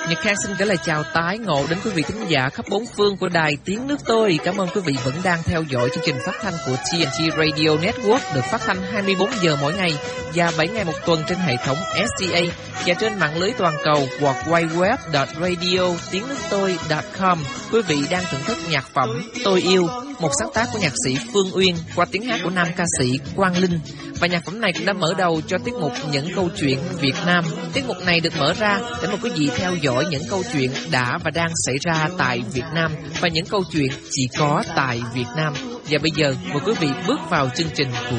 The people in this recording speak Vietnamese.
Nhật Khang xin gửi lời chào tái ngộ đến quý vị thính giả khắp bốn phương của đài Tiếng Nước Tôi. Cảm ơn quý vị vẫn đang theo dõi chương trình phát thanh của TNT Radio Network, được phát thanh 24 giờ mỗi ngày và 7 ngày một tuần trên hệ thống SCA và trên mạng lưới toàn cầu World Wide Web.radio.tiếng-nước-tôi.com. Quý vị đang thưởng thức nhạc phẩm Tôi Yêu, một sáng tác của nhạc sĩ Phương Uyên qua tiếng hát của nam ca sĩ Quang Linh. Và nhạc phẩm này cũng đã mở đầu cho tiết mục Những Câu Chuyện Việt Nam. Tiết mục này được mở ra để mời quý vị theo dõi những câu chuyện đã và đang xảy ra tại Việt Nam và những câu chuyện chỉ có tại Việt Nam. Và bây giờ mời quý vị bước vào chương trình của